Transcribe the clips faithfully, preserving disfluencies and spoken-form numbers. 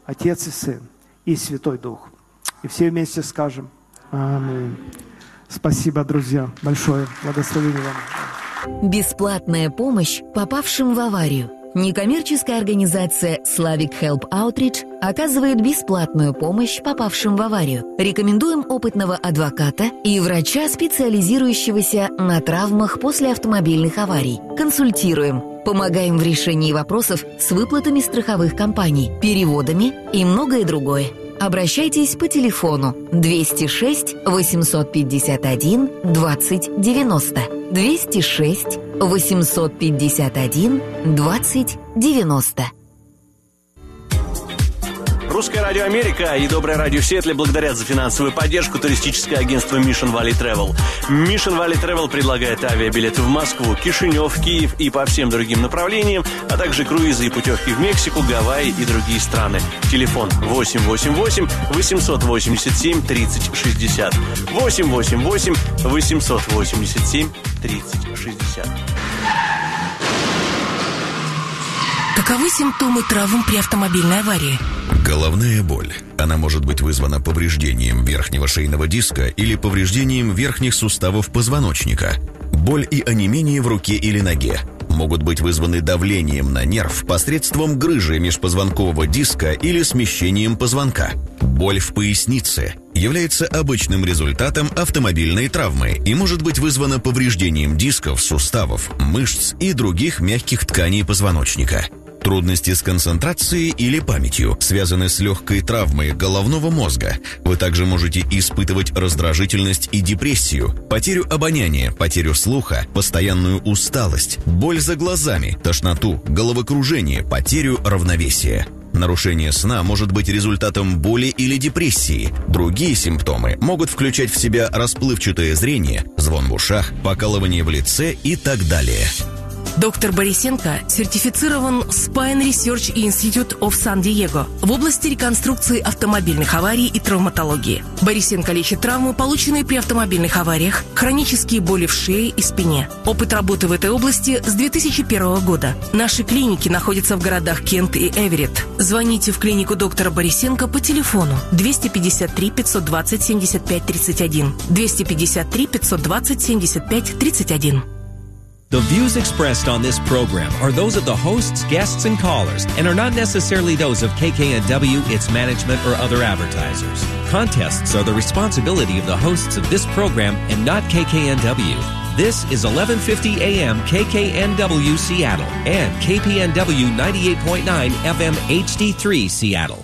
Отец и Сын и Святой Дух. И все вместе скажем аминь. Спасибо, друзья, большое. Благословение вам. Бесплатная помощь попавшим в аварию. Некоммерческая организация Slavic Help Outreach оказывает бесплатную помощь попавшим в аварию. Рекомендуем опытного адвоката и врача, специализирующегося на травмах после автомобильных аварий. Консультируем. Помогаем в решении вопросов с выплатами страховых компаний, переводами и многое другое. Обращайтесь по телефону двести шесть восемьсот пятьдесят один двадцать девяносто. двести шесть восемьсот пятьдесят один двадцать девяносто. Русское радио Америка и Доброе радио Сиэтле благодарят за финансовую поддержку туристическое агентство Mission Valley Travel. Mission Valley Travel предлагает авиабилеты в Москву, Кишинев, Киев и по всем другим направлениям, а также круизы и путевки в Мексику, Гавайи и другие страны. Телефон восемь восемь восемь восемьсот восемьдесят семь тридцать шестьдесят. восемь восемь восемь восемьсот восемьдесят семь тридцать шестьдесят. Каковы симптомы травм при автомобильной аварии? Головная боль. Она может быть вызвана повреждением верхнего шейного диска или повреждением верхних суставов позвоночника. Боль и онемение в руке или ноге могут быть вызваны давлением на нерв посредством грыжи межпозвонкового диска или смещением позвонка. Боль в пояснице является обычным результатом автомобильной травмы и может быть вызвана повреждением дисков, суставов, мышц и других мягких тканей позвоночника. Трудности с концентрацией или памятью связаны с легкой травмой головного мозга. Вы также можете испытывать раздражительность и депрессию, потерю обоняния, потерю слуха, постоянную усталость, боль за глазами, тошноту, головокружение, потерю равновесия. Нарушение сна может быть результатом боли или депрессии. Другие симптомы могут включать в себя расплывчатое зрение, звон в ушах, покалывание в лице и так далее. Доктор Борисенко сертифицирован Spine Research Institute of San-Diego в области реконструкции автомобильных аварий и травматологии. Борисенко лечит травмы, полученные при автомобильных авариях, хронические боли в шее и спине. Опыт работы в этой области с две тысячи первого года. Наши клиники находятся в городах Кент и Эверетт. Звоните в клинику доктора Борисенко по телефону двести пятьдесят три пятьсот двадцать семьдесят пять тридцать один, двести пятьдесят три пятьсот двадцать семьдесят пять тридцать один. The views expressed on this program are those of the hosts, guests, and callers, and are not necessarily those of K K N W, its management, or other advertisers. Contests are the responsibility of the hosts of this program and not K K N W. This is eleven fifty A M K K N W Seattle and K P N W ninety-eight point nine F M H D three Seattle.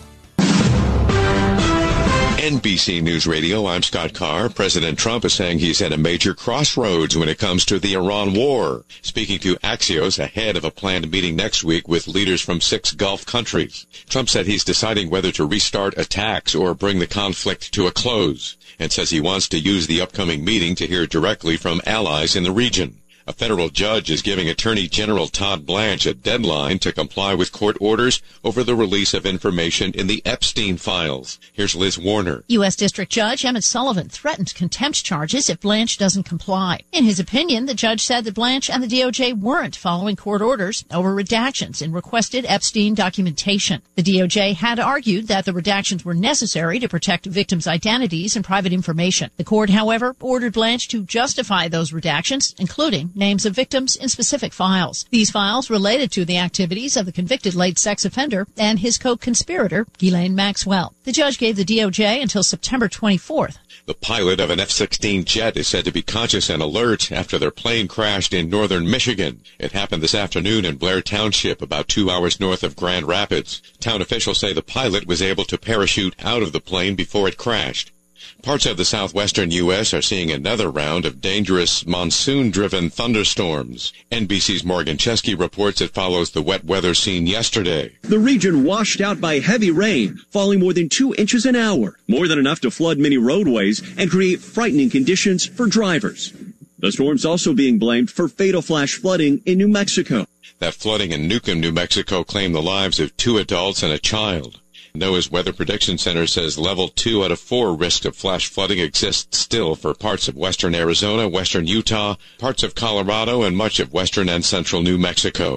N B C News Radio, I'm Scott Carr. President Trump is saying he's at a major crossroads when it comes to the Iran war. Speaking to Axios ahead of a planned meeting next week with leaders from six Gulf countries, Trump said he's deciding whether to restart attacks or bring the conflict to a close, and says he wants to use the upcoming meeting to hear directly from allies in the region. A federal judge is giving Attorney General Todd Blanche a deadline to comply with court orders over the release of information in the Epstein files. Here's Liz Warner. U S. District Judge Emmett Sullivan threatened contempt charges if Blanche doesn't comply. In his opinion, the judge said that Blanche and the D O J weren't following court orders over redactions in requested Epstein documentation. The D O J had argued that the redactions were necessary to protect victims' identities and private information. The court, however, ordered Blanche to justify those redactions, including names of victims in specific files. These files related to the activities of the convicted late sex offender and his co-conspirator, Ghislaine Maxwell. The judge gave the D O J until September twenty-fourth. The pilot of an F sixteen jet is said to be conscious and alert after their plane crashed in northern Michigan. It happened this afternoon in Blair Township, about two hours north of Grand Rapids. Town officials say the pilot was able to parachute out of the plane before it crashed. Parts of the southwestern U S are seeing another round of dangerous monsoon-driven thunderstorms. N B C's Morgan Chesky reports it follows the wet weather seen yesterday. The region washed out by heavy rain, falling more than two inches an hour, more than enough to flood many roadways and create frightening conditions for drivers. The storm's also being blamed for fatal flash flooding in New Mexico. That flooding in Newcomb, New Mexico claimed the lives of two adults and a child. NOAA's Weather Prediction Center says level two out of four risk of flash flooding exists still for parts of western Arizona, western Utah, parts of Colorado, and much of western and central New Mexico.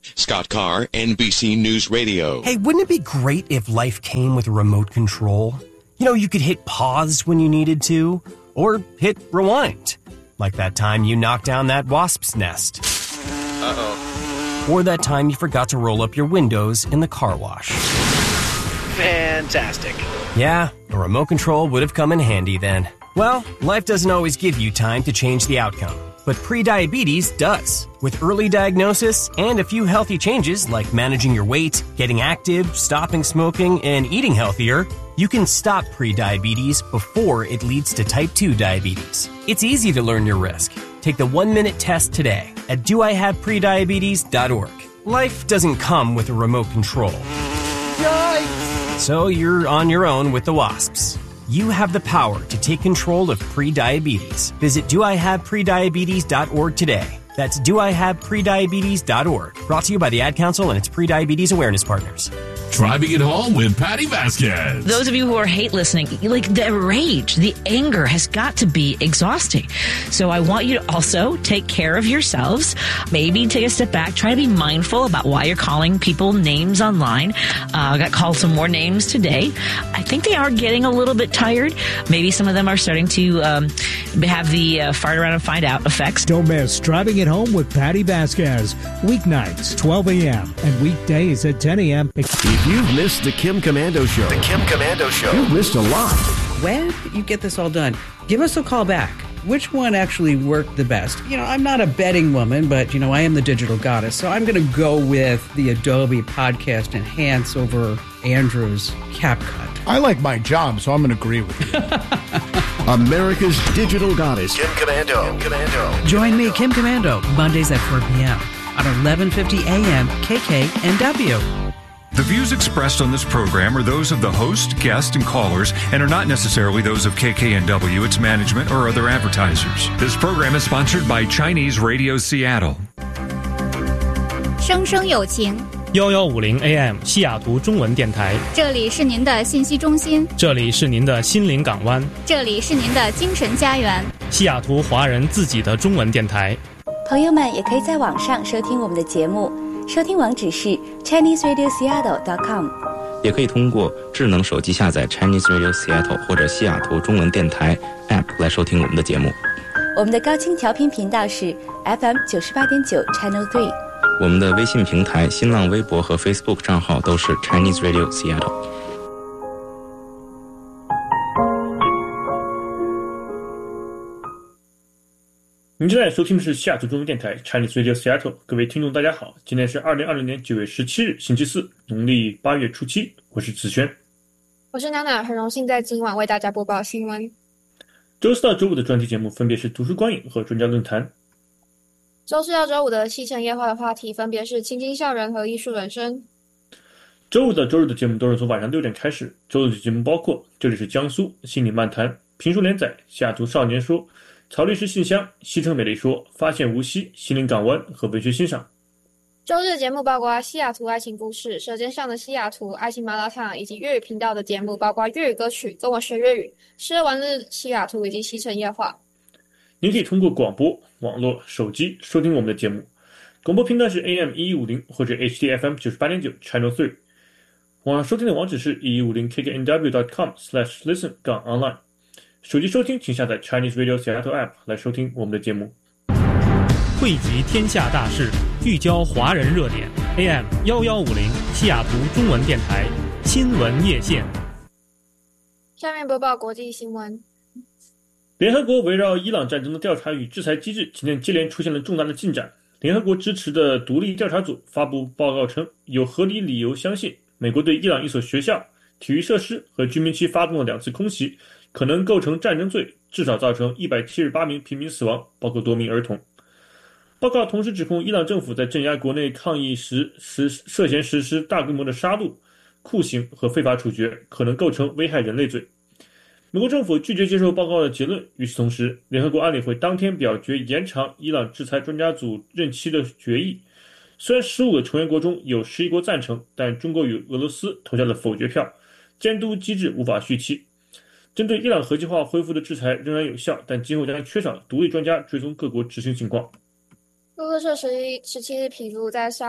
Scott Carr, N B C News Radio. Hey, wouldn't it be great if life came with a remote control? You know, you could hit pause when you needed to, or hit rewind. Like that time you knocked down that wasp's nest. Uh-oh. Or that time you forgot to roll up your windows in the car wash. Fantastic. Yeah, a remote control would have come in handy then. Well, life doesn't always give you time to change the outcome, but prediabetes does. With early diagnosis and a few healthy changes like managing your weight, getting active, stopping smoking, and eating healthier, you can stop prediabetes before it leads to type two diabetes. It's easy to learn your risk. Take the one-minute test today at do I have prediabetes dot org. Life doesn't come with a remote control. Yikes! So you're on your own with the wasps. You have the power to take control of prediabetes. Visit do I have prediabetes dot org today. That's do I have prediabetes dot org. Brought to you by the Ad Council and its prediabetes awareness partners. Driving it home with Patty Vasquez. Those of you who are hate listening, like the rage, the anger has got to be exhausting. So I want you to also take care of yourselves. Maybe take a step back. Try to be mindful about why you're calling people names online. Uh, I got called some more names today. I think they are getting a little bit tired. Maybe some of them are starting to um, have the uh, fart around and find out effects. Don't miss Driving It Home with Patty Vasquez. Weeknights, twelve a.m. and weekdays at ten a.m. If you've missed the Kim Komando Show, the Kim Komando Show, you've missed a lot. When you get this all done, give us a call back. Which one actually worked the best? You know, I'm not a betting woman, but, you know, I am the digital goddess. So I'm going to go with the Adobe Podcast Enhance over Andrew's CapCut. I like my job, so I'm going to agree with you. America's digital goddess, Kim Komando. Kim Komando. Join me, Kim Komando, Mondays at four p.m. on eleven fifty a.m. K K N W. The views expressed on this program are those of the host, guest, and callers, and are not necessarily those of K K N W, its management, or other advertisers. This program is sponsored by Chinese Radio Seattle. 生生有情一一五零 A M 西雅图中文电台， 这里是您的信息中心， 这里是您的心灵港湾， 这里是您的精神家园， 西雅图华人自己的中文电台。 朋友们也可以在网上收听我们的节目。收听网址是 Chinese Radio Seattle dot com， 也可以通过智能手机下载 Chinese Radio Seattle 或者西雅图中文电台 App 来收听我们的节目。 我们的高清调频频道是 F M 九十八点九 Channel Three。 我们的微信平台、新浪微博和 Facebook 账号都是 Chinese Radio Seattle。 您正在收听的是西雅图中文电台 Chinese Radio Seattle， 各位听众大家好，今天是二零二零年九月十七日星期四，农历八月初七，我是子轩， 我是娜娜，很荣幸在今晚为大家播报新闻。 周四到周五的专题节目分别是图书观影和专家论坛。 周四到周五的西城夜话的话题分别是青青校园和艺术人生。 周五到周日的节目都是从晚上六点开始，周日的节目包括这里是江苏心理漫谈、评书连载、西雅图少年说、曹律师信箱、西城美丽说、发现无锡、心灵港湾和文学欣赏。 周日的节目包括西雅图爱情故事、舌尖上的西雅图、爱情麻辣烫，以及粤语频道的节目包括粤语歌曲、跟我学粤语、吃喝玩乐西雅图以及西城夜话。 您可以通过广播、网络、手机收听我们的节目。广播频段是 A M 一一五零 或者 H D F M 九十八点九 Channel Three。网上收听的网址是一一五零 K K N W dot com slash listen 杠 online。手机收听请下载 Chinese Radio Seattle App 来收听我们的节目。 汇集天下大事，聚焦华人热点。A M 一一五零西雅图中文电台新闻夜线。 下面播报国际新闻。 联合国围绕伊朗战争的调查与制裁机制今天接连出现了重大的进展。联合国支持的独立调查组发布报告称，有合理理由相信美国对伊朗一所学校、体育设施和居民区发动了两次空袭，可能构成战争罪，至少造成一百七十八名平民死亡，包括多名儿童。报告同时指控伊朗政府在镇压国内抗议时实涉嫌实施大规模的杀戮、酷刑和非法处决，可能构成危害人类罪。美国政府拒绝接受报告的结论。与此同时，联合国安理会当天表决延长伊朗制裁专家组任期的决议。虽然十五个成员国中有十一国赞成，但中国与俄罗斯投下了否决票，监督机制无法续期。针对伊朗核计划恢复的制裁仍然有效，但今后将缺少独立专家追踪各国执行情况。 路透社十七日披露，在沙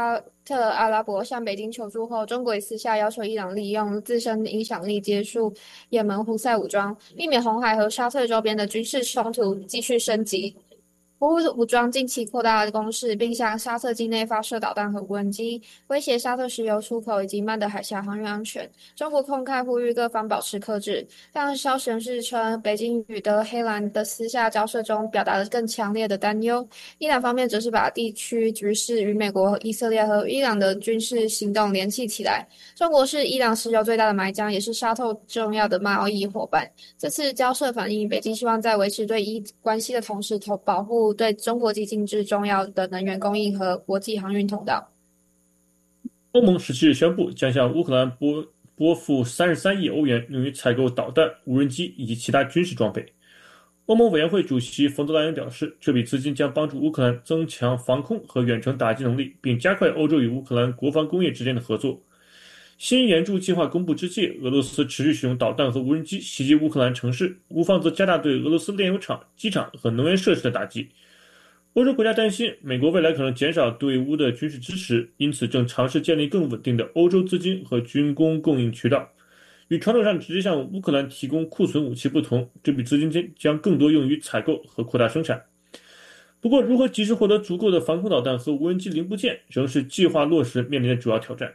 特阿拉伯向北京求助后，中国私下要求伊朗利用自身影响力结束也门胡塞武装，避免红海和沙特周边的军事冲突继续升级。胡武装近期扩大了攻势，并向沙特境内发射导弹和无人机，威胁沙特石油出口以及曼德海峡航运安全。中国公开呼吁各方保持克制，但消息人士称，北京与德黑兰的私下交涉中表达了更强烈的担忧。伊朗方面则是把地区局势与美国、以色列和伊朗的军事行动联系起来。中国是伊朗石油最大的买家，也是沙特重要的贸易伙伴。这次交涉反映，北京希望在维持对伊关系的同时，投保护对中国及经济重要的能源供应和国际航运通道。 欧盟十七日宣布将向乌克兰拨拨付三十三亿欧元，用于采购导弹、无人机以及其他军事装备。欧盟委员会主席冯德莱恩表示，这笔资金将帮助乌克兰增强防空和远程打击能力，并加快欧洲与乌克兰国防工业之间的合作。新援助计划公布之际，俄罗斯持续使用导弹和无人机袭击乌克兰城市，乌方则加大对俄罗斯炼油厂、机场和能源设施的打击。欧洲国家担心美国未来可能减少对乌的军事支持，因此正尝试建立更稳定的欧洲资金和军工供应渠道。与传统上直接向乌克兰提供库存武器不同，这笔资金将更多用于采购和扩大生产。不过，如何及时获得足够的防空导弹和无人机零部件，仍是计划落实面临的主要挑战。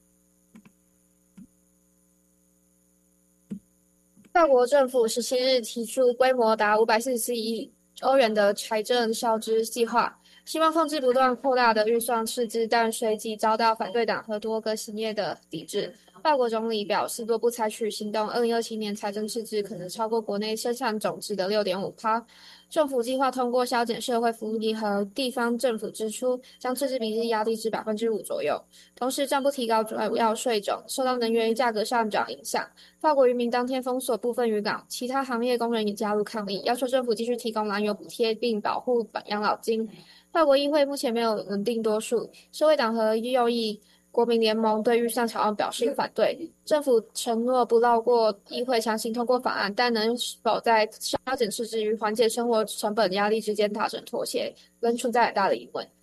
法国政府十七日提出规模达五百四十四亿欧元的财政消支计划，希望控制不断扩大的预算赤字，但随即遭到反对党和多个企业的抵制。法国总理表示，若不采取行动，二零二七年财政赤字可能超过国内生产总值的 百分之六点五。政府计划通过削减社会福利和地方政府支出，将赤字比例压低至 百分之五 左右。同时，暂不提高主要税种，受到能源价格上涨影响。法国渔民当天封锁部分渔港，其他行业工人也加入抗议，要求政府继续提供燃油补贴并保护养老金。法国议会目前没有稳定多数，社会党和右翼国民联盟对预算草案表示反对。政府承诺不绕过议会强行通过法案，但能否在削减赤字与缓解生活成本压力之间达成妥协，仍存在很大的疑问。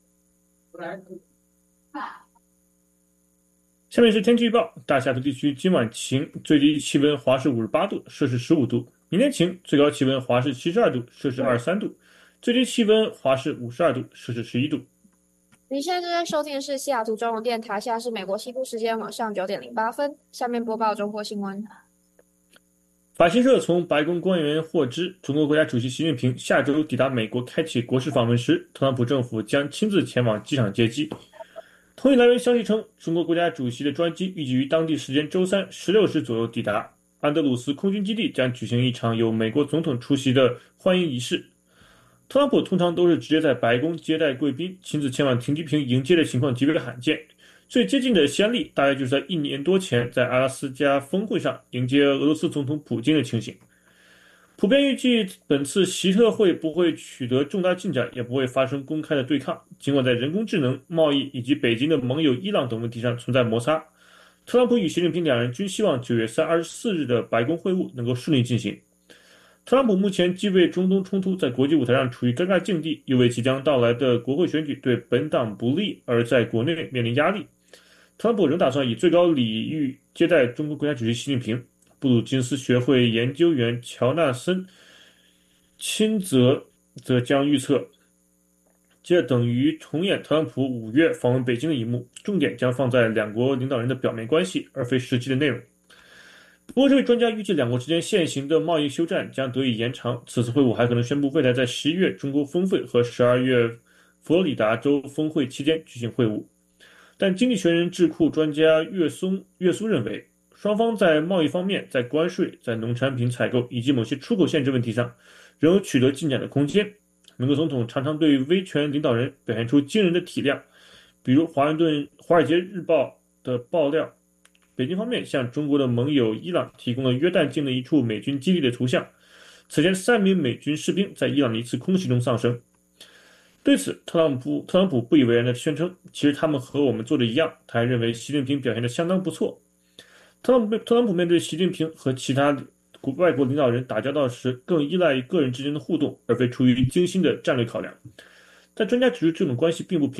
下面是天气预报：大西雅图地区今晚晴，最低气温华氏五十八度，摄氏十五度；明天晴，最高气温华氏七十二度，摄氏二十三度，最低气温华氏五十二度，摄氏十一度。 你现在正在收听的是西雅图中文电台，现在是美国西部时间晚上九点零八分。下面播报中国新闻。 法新社从白宫官员获知，中国国家主席习近平下周抵达美国开启国事访问时，特朗普政府将亲自前往机场接机。同一来源消息称，中国国家主席的专机预计于当地时间周三十六时左右抵达。安德鲁斯空军基地将举行一场由美国总统出席的欢迎仪式。特朗普通常都是直接在白宫接待贵宾，亲自前往停机坪迎接的情况极为罕见。最接近的先例大概就是在一年多前在阿拉斯加峰会上迎接俄罗斯总统普京的情形。普遍预计本次习特会不会取得重大进展，也不会发生公开的对抗。尽管在人工智能、贸易以及北京的盟友伊朗等问题上存在摩擦，特朗普与习近平两人均希望九月二十四日的白宫会晤能够顺利进行。特朗普目前既为中东冲突在国际舞台上处于尴尬境地，又为即将到来的国会选举对本党不利而在国内面临压力。特朗普仍打算以最高礼遇接待中国国家主席习近平。布鲁金斯学会研究员乔纳森钦泽则将预测，这等于重演特朗普五月访问北京的一幕，重点将放在两国领导人的表面关系，而非实际的内容。不过，这位专家预计两国之间现行的贸易休战将得以延长。此次会晤还可能宣布未来在十一月中国峰会和十二月佛罗里达州峰会期间举行会晤。但经济学人智库专家岳松岳苏认为，双方在贸易方面、在关税、在农产品采购以及某些出口限制问题上仍有取得进展的空间。美国总统常常对威权领导人表现出惊人的体谅，比如华盛顿《华尔街日报》的爆料，北京方面向中国的盟友伊朗提供了约旦境内一处美军基地的图像。此前，三名美军士兵在伊朗的一次空袭中丧生。对此，特朗普特朗普不以为然地宣称，其实他们和我们做的一样。他还认为习近平表现得相当不错。特朗普特朗普面对习近平和其他外国领导人打交道时，更依赖于个人之间的互动，而非出于精心的战略考量。但专家指出，这种关系并不平衡。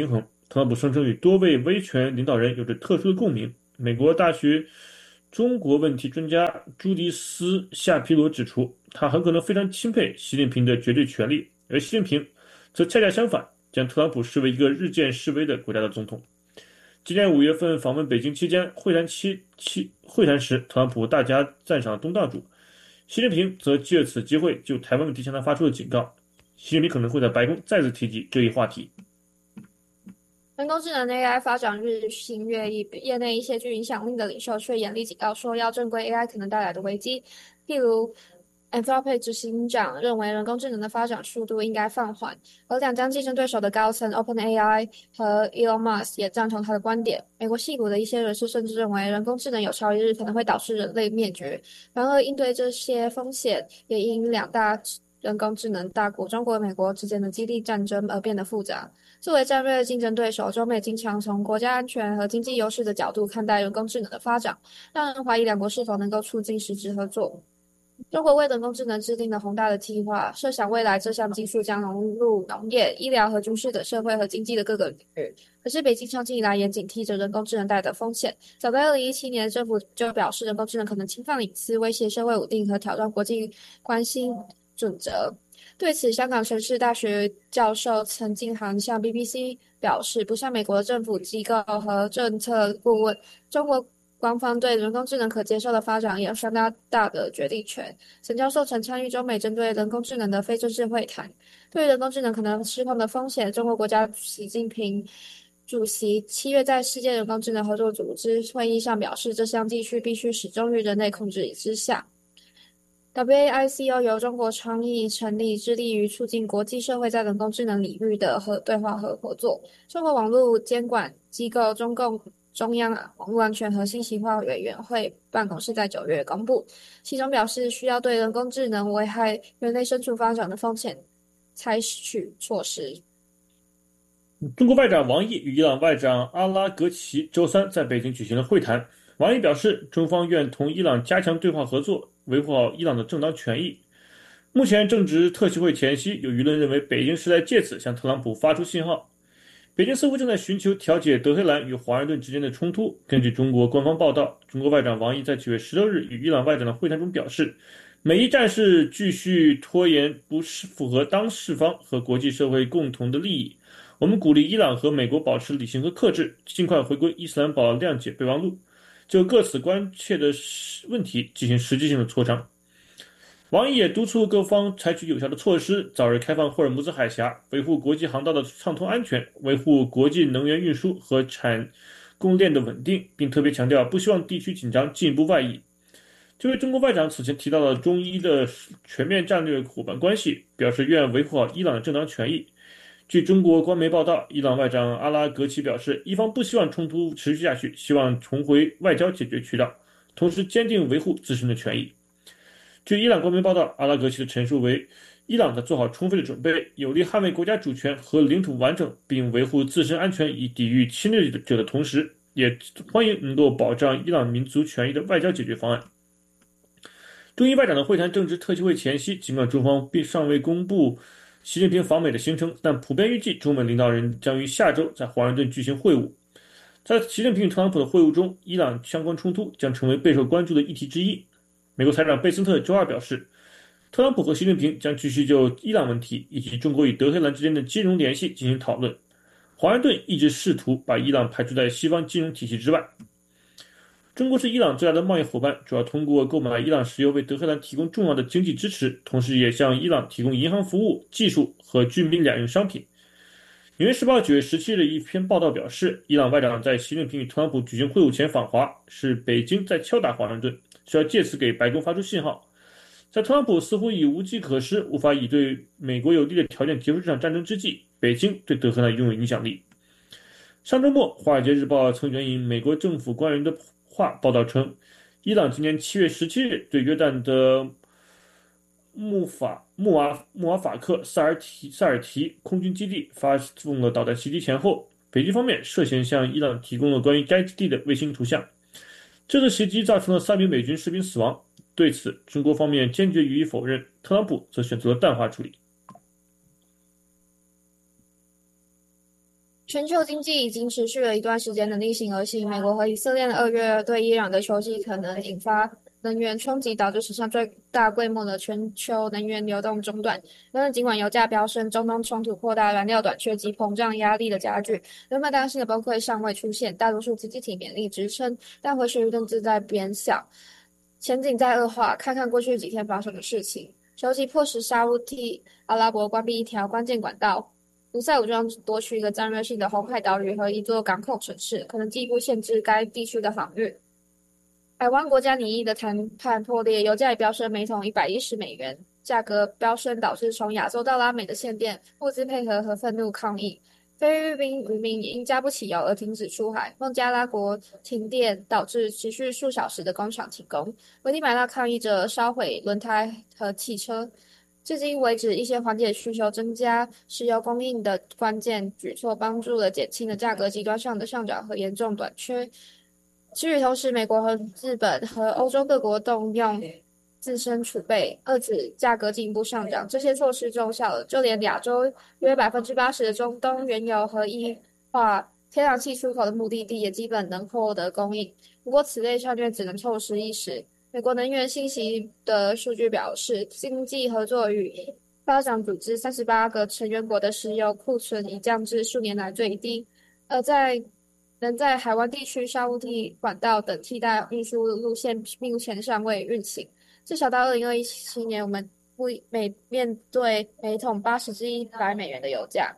特朗普声称与多位威权领导人有着特殊的共鸣。美国大学中国问题专家朱迪斯·夏皮罗指出，他很可能非常钦佩习近平的绝对权力，而习近平则恰恰相反，将特朗普视为一个日渐式微的国家的总统。今年五月份访问北京期间，会谈期期会谈时，特朗普大加赞赏东道主，习近平则借此机会就台湾问题向他发出了警告。习近平可能会在白宫再次提及这一话题。 人工智能 A I 发展日新月异，业内一些具影响力的领袖却严厉警告说，要正规 A I 可能带来的危机。譬如 Anthropic 执行长认为人工智能的发展速度应该放缓，而两家竞争对手的高层 OpenAI 和 Elon Musk 也赞同他的观点。美国矽谷的一些人士甚至认为人工智能有朝一日可能会导致人类灭绝。然而，应对这些风险也因两大人工智能大国中国和美国之间的激烈战争而变得复杂。作为战略竞争对手，中美经常从国家安全和经济优势的角度看待人工智能的发展，让人怀疑两国是否能够促进实质合作。中国为人工智能制定了宏大的计划，设想未来这项技术将融入农业、医疗和军事等社会和经济的各个领域。可是北京长期以来也警惕着人工智能带来的风险。早在二零一七年，政府就表示人工智能可能侵犯隐私、威胁社会稳定和挑战国际关系准则。对此，香港城市大学教授陈敬涵向 B B C 表示，不像美国的政府机构和政策顾问，中国官方对人工智能可接受的发展也有相当大的决定权。陈教授曾参与中美针对人工智能的非正式会谈。对于人工智能可能失控的风险，中国国家习近平主席七月在世界人工智能合作组织会议上表示，这项技术必须始终于人类控制之下。W A I C O 由中国倡议成立，致力于促进国际社会在人工智能领域的和对话和合作。中国网络监管机构中共中央网络安全和信息化委员会办公室在九月公布，其中表示需要对人工智能危害人类身处发展的风险采取措施。 中国外长王毅与伊朗外长阿拉格齐周三在北京举行了会谈。王毅表示，中方愿同伊朗加强对话合作，维护好伊朗的正当权益。目前正值特协会前夕，有舆论认为北京是在借此向特朗普发出信号。北京似乎正在寻求调解德黑兰与华盛顿之间的冲突。根据中国官方报道，中国外长王毅在九月十六日与伊朗外长的会谈中表示，美伊战事继续拖延不是符合当事方和国际社会共同的利益。我们鼓励伊朗和美国保持理性和克制，尽快回归伊斯兰堡谅解备忘录，就各自关切的问题进行实际性的磋商。王毅也督促各方采取有效的措施，早日开放霍尔木兹海峡，维护国际航道的畅通安全，维护国际能源运输和产供链的稳定，并特别强调不希望地区紧张进一步外溢。这位中国外长此前提到了中伊的全面战略伙伴关系，表示愿维护好伊朗的正当权益。据中国官媒报道，伊朗外长阿拉格齐表示，伊方不希望冲突持续下去，希望重回外交解决渠道，同时坚定维护自身的权益。据伊朗官媒报道，阿拉格齐的陈述为，伊朗在做好充分的准备，有力捍卫国家主权和领土完整，并维护自身安全以抵御侵略者的同时，也欢迎能够保障伊朗民族权益的外交解决方案。中伊外长的会谈正值特协会前夕，尽管中方并尚未公布习近平访美的行程，但普遍预计中美领导人将于下周在华盛顿举行会晤。在习近平与特朗普的会晤中，伊朗相关冲突将成为备受关注的议题之一。美国财长贝森特周二表示，特朗普和习近平将继续就伊朗问题以及中国与德黑兰之间的金融联系进行讨论。华盛顿一直试图把伊朗排除在西方金融体系之外。中国是伊朗最大的贸易伙伴，主要通过购买伊朗石油为德黑兰提供重要的经济支持，同时也向伊朗提供银行服务、技术和军兵两用商品。纽约时报九月十七日的一篇报道表示，伊朗外长在习近平与特朗普举行会晤前访华，是北京在敲打华盛顿，需要借此给白宫发出信号。在特朗普似乎已无计可施，无法以对美国有利的条件结束这场战争之际，北京对德黑兰拥有影响力。上周末，《华尔街日报》曾援引美国政府官员的话报道称，伊朗今年七月十七日对约旦的穆法穆瓦穆瓦法克萨尔提萨尔提空军基地发动了导弹袭击前后，北京方面涉嫌向伊朗提供了关于该基地的卫星图像。这次袭击造成了三名美军士兵死亡，对此中国方面坚决予以否认，特朗普则选择了淡化处理。 全球经济已经持续了一段时间的逆行而行，美国和以色列二月对伊朗的攻击可能引发能源冲击，导致史上最大规模的全球能源流动中断。然而，尽管油价飙升，中东冲突扩大，燃料短缺及膨胀压力的加剧，人们担心的崩溃尚未出现，大多数经济体勉力支撑，但回旋余正正在变小，前景在恶化。看看过去几天发生的事情，首先迫使沙烏地阿拉伯关闭一条关键管道。胡塞武装夺取一个战略性的红海岛屿和一座港口城市，可能进一步限制该地区的航运。海湾国家拟议的谈判破裂，油价也飙升每桶一百一十美元，价格飙升导致从亚洲到拉美的限电、物资配合和愤怒抗议。菲律宾渔民因加不起油而停止出海，孟加拉国停电导致持续数小时的工厂停工，危地马拉抗议者烧毁轮胎和汽车。至今为止，一些缓解需求、增加石油供应的关键举措，帮助了减轻了价格极端上的上涨和严重短缺。至于同时，美国和日本和欧洲各国动用自身储备，遏制价格进一步上涨。这些措施奏效了，就连亚洲约 百分之八十 的中东原油和液化天然气出口的目的地也基本能获得供应。不过，此类战略只能凑实一时。美国能源信息的数据表示，经济合作与发展组织三十八个成员国的石油库存已降至数年来最低，而在能在海湾地区、沙烏地管道等替代运输路线目前尚未运行。至少到二零二七年，我们每面对每桶八十至一百美元的油价。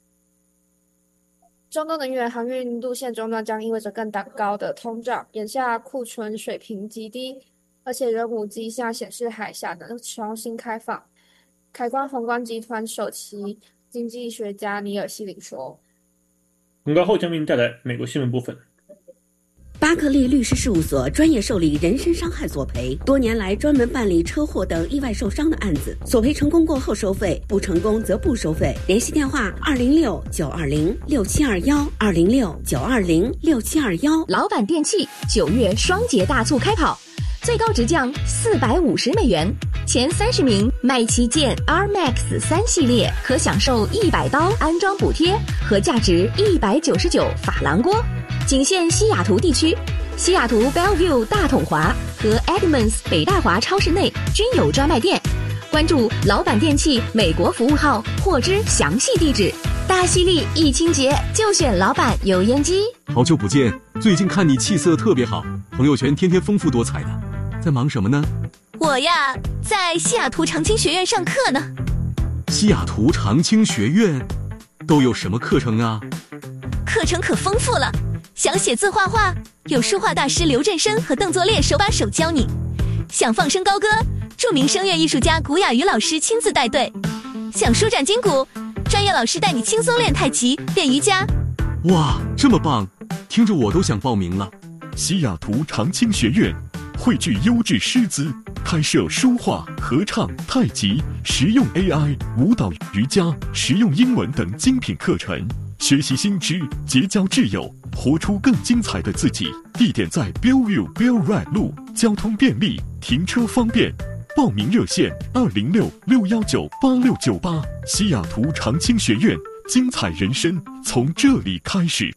中东能源航运路线中断将意味着更高的通胀，眼下库存水平极低，而且仍无迹象显示海峡能重新开放。凯光宏观集团首席经济学家尼尔希林说。 广告后将为您带来美国新闻部分。 巴克利律师事务所专业受理人身伤害索赔，多年来专门办理车祸等意外受伤的案子，索赔成功过后收费，不成功则不收费。联系电话二零六九二零六七二幺二零六九二零六七二幺。 老板电器九月双节大促开跑，最高直降四百五十美元，前三十名买旗舰 R Max 三系列可享受一百刀安装补贴和价值一百九十九法郎锅。仅限西雅图地区，西雅图 Bellevue 大统华和 Edmonds 北大华超市内均有专卖店。关注老板电器美国服务号获知详细地址。大犀利一清洁就选老板油烟机。 好久不见，最近看你气色特别好，朋友圈天天丰富多彩的，在忙什么呢？ 我呀，在西雅图长青学院上课呢。 西雅图长青学院都有什么课程啊？ 课程可丰富了，想写字画画，有书画大师刘振生和邓作烈手把手教你；想放声高歌，著名声乐艺术家古雅瑜老师亲自带队；想舒展筋骨，专业老师带你轻松练太极、练瑜伽。 哇，这么棒，听着我都想报名了。 西雅图长青学院汇聚优质师资，开设书画、合唱、太极、实用 A I、舞蹈、瑜伽、实用英文等精品课程，学习新知，结交挚友，活出更精彩的自己。地点在 Bellevue Bell Ride 路，交通便利，停车方便。报名热线二零六六幺九八六九八。西雅图长青学院，精彩人生从这里开始。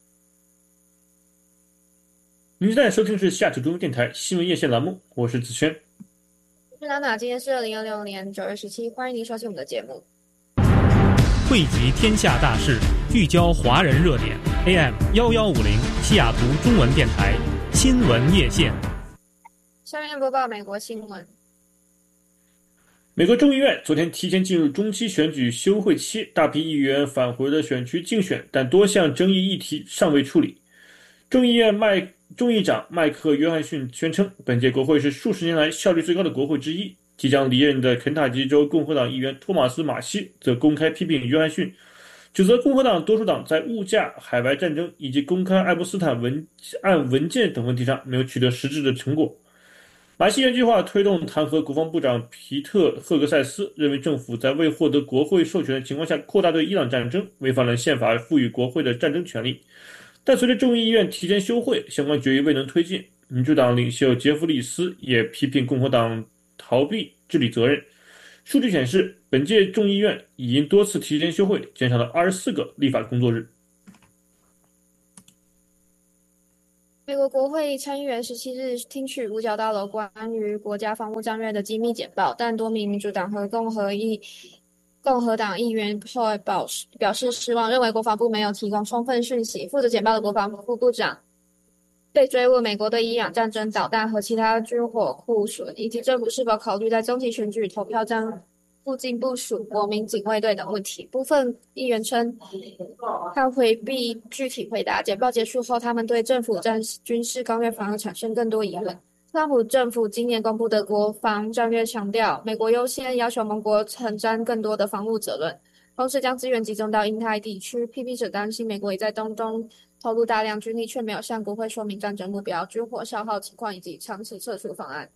您现在收听的是西雅图中文电台新闻夜线栏目，我是子轩。 我是娜娜，今天是二零二六年九月十七，欢迎您收听我们的节目。 汇集天下大事，聚焦华人热点。A M 一一五零西雅图中文电台新闻夜线。 下面播报美国新闻。 美国众议院昨天提前进入中期选举休会期，大批议员返回了选区竞选，但多项争议议题尚未处理。众议院麦众议长麦克约翰逊宣称，本届国会是数十年来效率最高的国会之一。即将离任的肯塔基州共和党议员托马斯·马西则公开批评约翰逊，指责共和党多数党在物价、海外战争以及公开爱泼斯坦文案文件等问题上没有取得实质的成果。马西原计划推动弹劾国防部长皮特·赫格塞斯，认为政府在未获得国会授权的情况下扩大对伊朗战争，违反了宪法赋予国会的战争权利。但随着众议院提前休会，相关决议未能推进。民主党领袖杰弗里斯也批评共和党逃避治理责任。数据显示，本届众议院已因多次提前休会，减少了二十四个立法工作日。 美国国会参议员十七日听取五角大楼关于国家防务战略的机密简报，但多名民主党和共和议共和党议员后表示表示失望，认为国防部没有提供充分讯息。负责简报的国防部副部长被追问美国对伊朗战争导弹和其他军火库存，以及政府是否考虑在中期选举投票站附近部署国民警卫队等问题。部分议员称他回避具体回答。简报结束后，他们对政府战军事攻略反而产生更多疑问。特朗普政府今年公布的国防战略强调美国优先，要求盟国承担更多的防务责任，同时将资源集中到印太地区。批评者担心美国已在东东投入大量军力，却没有向国会说明战争目标、军火消耗情况以及长期撤出方案。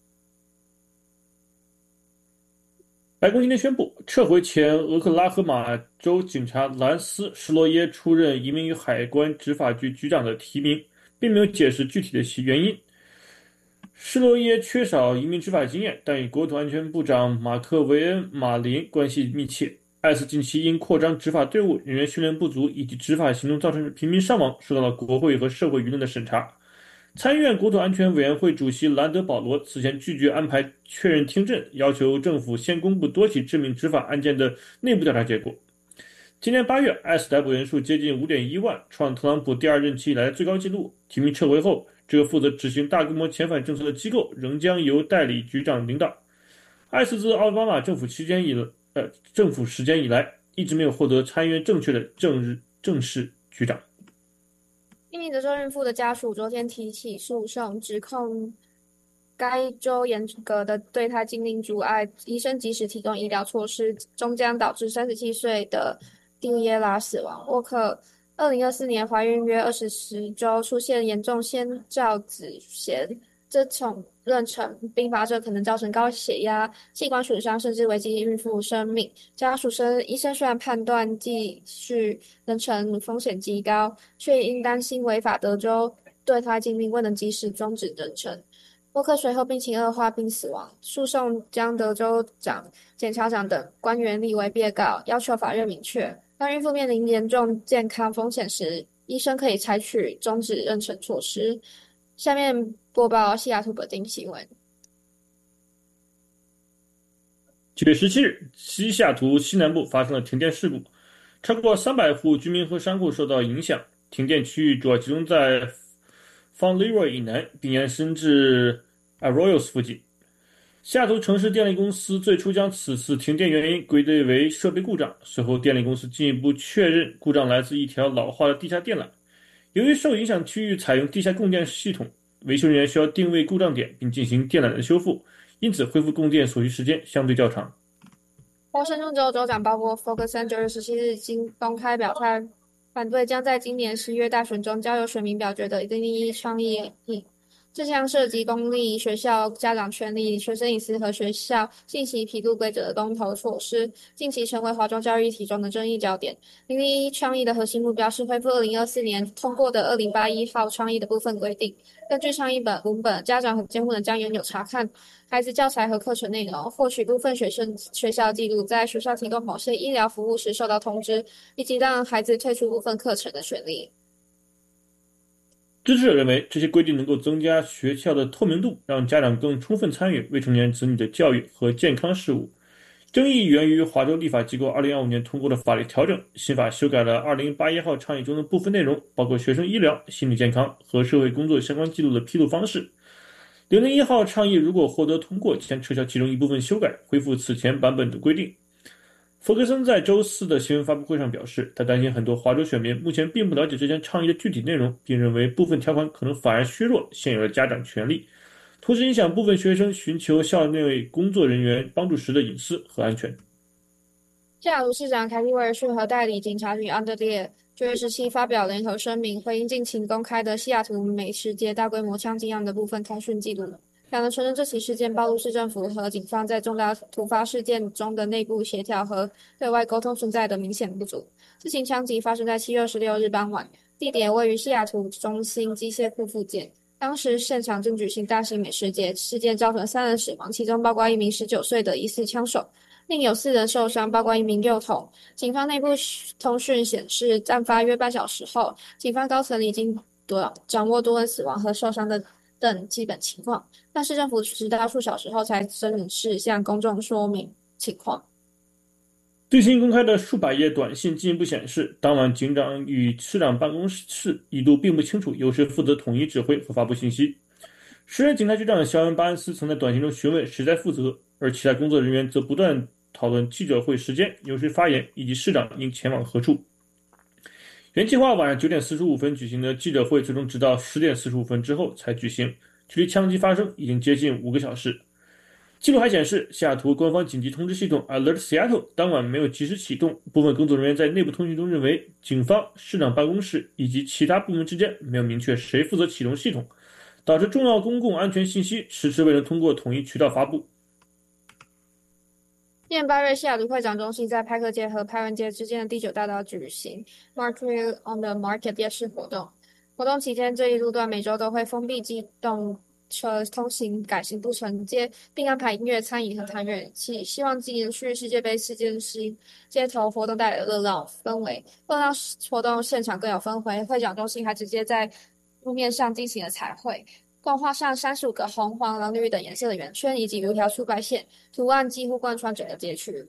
白宫今天宣布撤回前俄克拉荷马州警察兰斯·施罗耶出任移民与海关执法局局长的提名，并没有解释具体的原因。施罗耶缺少移民执法经验，但与国土安全部长马克·维恩·马林关系密切。艾斯近期因扩张执法队伍、人员训练不足以及执法行动造成平民伤亡，受到了国会和社会舆论的审查。参议院国土安全委员会主席兰德·保罗此前拒绝安排确认听证，要求政府先公布多起致命执法案件的内部调查结果。今年八月，艾斯逮捕人数接近 五点一万，创特朗普第二任期以来的最高纪录。提名撤回后，这个负责执行大规模遣返政策的机构仍将由代理局长领导。艾斯自奥巴马政府期间以呃政府时间以来，一直没有获得参议院正确的正日正式局长。 印尼德州孕妇的家属昨天提起诉讼，指控该州严格的对胎禁令阻碍医生及时提供医疗措施，终将导致三十七岁的蒂耶拉死亡。沃克二零二四年怀孕约二十周，出现严重先兆子痫，这种妊娠并发症可能造成高血压、器官损伤，甚至危及孕妇生命。家属称，医生虽然判断继续妊娠风险极高，却因担心违法德州对胎禁令，未能及时终止妊娠。沃克随后病情恶化并死亡。诉讼将德州长、检察长等官员立为被告，要求法院明确，当孕妇面临严重健康风险时，医生可以采取终止妊娠措施。下面播报西雅图本地新闻。 九月十七日，西雅图西南部发生了停电事故，超过三百户居民和商户受到影响。停电区域主要集中在 Fauntleroy 以南，并延伸至 Arroyos 附近。西雅图城市电力公司最初将此次停电原因归类为设备故障，随后电力公司进一步确认故障来自一条老化的地下电缆。由于受影响区域采用地下供电系统，维修人员需要定位故障点并进行电缆的修复，因此恢复供电所需时间相对较长。 华盛顿州州长鲍勃·福克森九月十七日经公开表态，反对将在今年十月大选中交由选民表决的零零一倡议案。这项涉及公立学校家长权利、学生隐私和学校信息披露规则的公投措施，近期成为华中教育议题中的争议焦点。零零一倡议的核心目标是恢复二零二四年通过的二零八一号倡议的部分规定。根据倡议本文本，家长和监护人将拥有查看孩子教材和课程内容，获取部分学生学校记录，在学校提供某些医疗服务时受到通知，以及让孩子退出部分课程的权利。 支持者认为，这些规定能够增加学校的透明度，让家长更充分参与未成年子女的教育和健康事务。争议源于华州立法机构二零二五年通过的法律调整，新法修改了二零八一号倡议中的部分内容，包括学生医疗、心理健康和社会工作相关记录的披露方式。零零一号倡议如果获得通过，将撤销其中一部分修改，恢复此前版本的规定。福克森在周四的新闻发布会上表示，他担心很多华州选民目前并不了解这项倡议的具体内容，并认为部分条款可能反而削弱现有的家长权利，同时影响部分学生寻求校内工作人员帮助时的隐私和安全。 西雅图市长凯蒂·威尔逊和代理警察局安德烈九月十七发表联合声明，回应近期公开的西雅图美食节大规模枪击案的部分通讯记录。两人承认这起事件暴露市政府和警方在重大突发事件中的内部协调和对外沟通存在的明显不足。这起枪击发生在七月二十六日傍晚，地点位于西雅图中心机械库附近。当时现场正举行大型美食节，事件造成三人死亡，其中包括一名十九岁的疑似枪手，另有四人受伤，包括一名幼童。警方内部通讯显示，案发约半小时后，警方高层已经多掌握多人死亡和受伤的等基本情况，但市政府直到数小时后才正式向公众说明情况。 最新公开的数百页短信进一步显示，当晚警长与市长办公室一度并不清楚由谁负责统一指挥和发布信息。时任警察局长肖恩·巴恩斯曾在短信中询问谁在负责，而其他工作人员则不断讨论记者会时间、由谁发言以及市长应前往何处。原计划晚上九点四十五分举行的记者会最终直到十点四十五分之后才举行，距离枪击发生已经接近五个小时。记录还显示，西雅图官方紧急通知系统 Alert Seattle 当晚没有及时启动，部分工作人员在内部通讯中认为，警方、市长办公室以及其他部门之间没有明确谁负责启动系统，导致重要公共安全信息迟迟未能通过统一渠道发布。 今年八月，西雅图会展中心在派克街和派文街之间的第九大道举行 Market on the Market 夜市活动。活动期间，这一路段每周都会封闭机动车通行，改行不承接，并安排音乐、餐饮和弹乐器，希望延续世界杯期间时街头活动带来的热闹氛围。为了让活动现场更有氛围，会展中心还直接在路面上进行了彩绘，共画上三十五个红、黄、蓝、绿等颜色的圆圈，以及五条粗白线，图案几乎贯穿整个街区。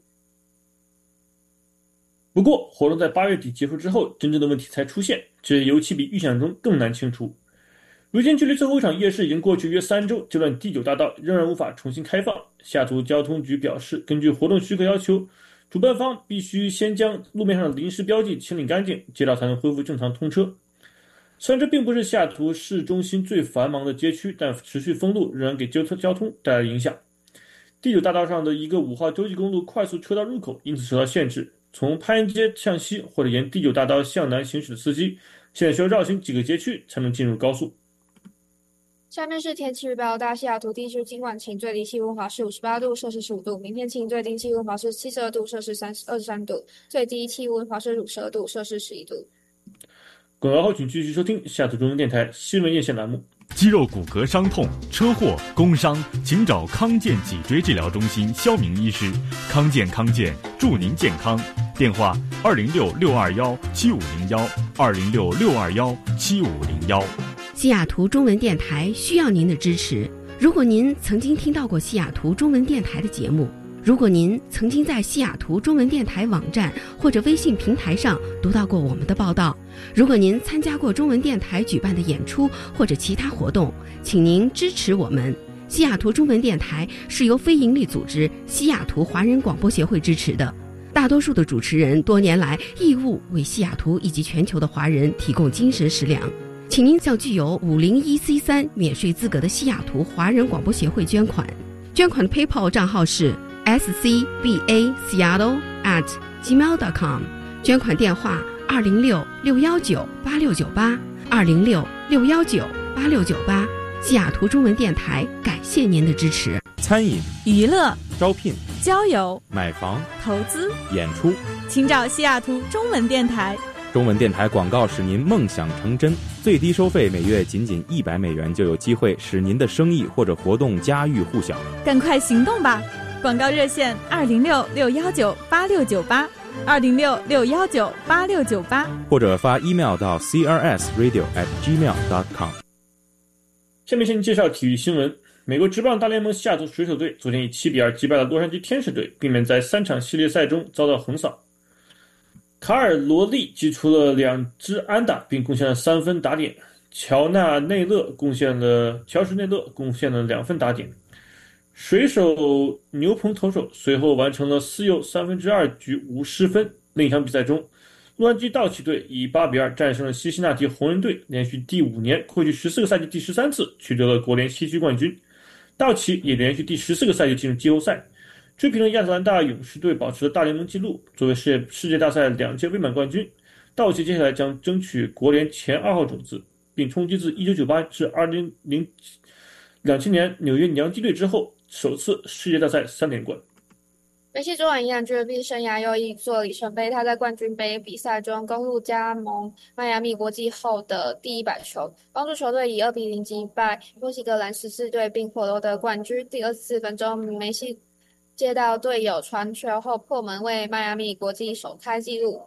不过，活动在八月底结束之后，真正的问题才出现，这尤其比预想中更难清除。如今距离最后一场夜市已经过去约三周，这段第九大道仍然无法重新开放。西雅图交通局表示，根据活动许可要求，主办方必须先将路面上的临时标记清理干净，街道才能恢复正常通车。虽然这并不是西雅图市中心最繁忙的街区，但持续封路仍然给交通带来影响。第九大道上的一个五号洲际公路快速车道入口因此受到限制，从潘恩街向西或者沿第九大道向南行驶的司机现在需要绕行几个街区才能进入高速。 下面是天气预报，大西雅图地区今晚晴，最低气温华氏五十八度，摄氏十五度；明天晴，最低气温华氏七十二度，摄氏二十三度，最低气温华氏五十二度，摄氏十一度。 广告后请继续收听西雅图中文电台新闻夜线栏目。 肌肉骨骼伤痛、车祸、工伤，请找康健脊椎治疗中心肖明医师。康健康健，祝您健康。电话：二零六六二幺七五零幺，二零六六二幺七五零幺。 西雅图中文电台需要您的支持。如果您曾经听到过西雅图中文电台的节目，如果您曾经在西雅图中文电台网站或者微信平台上读到过我们的报道，如果您参加过中文电台举办的演出或者其他活动，请您支持我们。西雅图中文电台是由非营利组织西雅图华人广播协会支持的，大多数的主持人多年来义务为西雅图以及全球的华人提供精神食粮。请您向具有五零一 C 三 免税资格的西雅图华人广播协会捐款，捐款的 PayPal 账号是 s c b a seattle at gmail dot com， 捐款电话二零六六幺九八六九八，二零六六幺九八六九八。西雅图中文电台感谢您的支持。 餐饮、 娱乐、 招聘、 交友、 买房、 投资、 演出， 请找西雅图中文电台。 中文电台广告使您梦想成真，最低收费每月仅仅一百美元，就有机会使您的生意或者活动家喻户晓。 赶快行动吧！广告热线二零六六幺九八六九八，二零六六幺九八六九八， 或者发 email 到 c r s radio at gmail dot com。 下面先介绍体育新闻。美国职棒大联盟西雅图水手队昨天以七比二击败了洛杉矶天使队，避免在三场系列赛中遭到横扫。卡尔罗利击出了两支安打，并贡献了三分打点。乔纳内勒贡献了乔什内勒贡献了两分打点。水手牛棚投手随后完成了四又三分之二局无失分。另一场比赛中，洛杉矶道奇队以八比二战胜了西西纳提红人队，连续第五年、过去十四个赛季第十三次取得了国联西区冠军。道奇也连续第十四个赛季进入季后赛，追平了亚特兰大勇士队保持的大联盟纪录，作为世界世界大赛两届未满冠军。道奇接下来将争取国联前二号种子，并冲击自一九九八至二零零两千年纽约洋基队之后首次世界大赛三连冠。 梅西昨晚迎来职业生涯又一座里程碑，他在冠军杯比赛中攻入加盟迈阿密国际后的第一百球，帮助球队以二比零击败墨西哥蓝十字队，并获得冠军。第二十四分钟，梅西接到队友传球后破门，为迈阿密国际首开纪录。